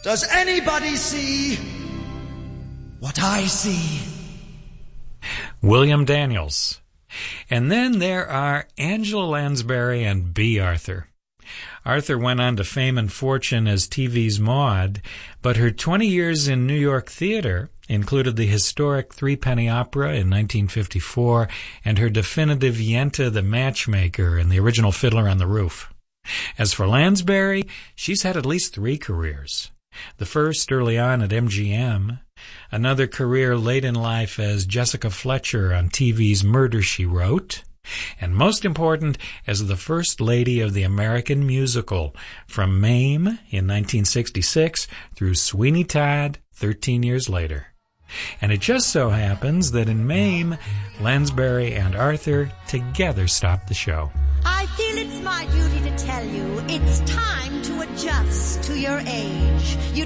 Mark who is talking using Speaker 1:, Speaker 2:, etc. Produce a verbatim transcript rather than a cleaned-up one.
Speaker 1: Does anybody see what I see?
Speaker 2: William Daniels. And then there are Angela Lansbury and Bea Arthur. Arthur went on to fame and fortune as T V's Maude, but her twenty years in New York theater included the historic Three-Penny Opera in nineteen fifty-four and her definitive Yenta the Matchmaker in the original Fiddler on the Roof. As for Lansbury, she's had at least three careers. The first early on at M G M, another career late in life as Jessica Fletcher on T V's Murder, She Wrote, and most important, as the First Lady of the American Musical, from Mame in nineteen sixty-six through Sweeney Todd thirteen years later. And it just so happens that in Mame, Lansbury and Arthur together stopped the show.
Speaker 3: I feel it's my duty to tell you it's time to adjust to your age. You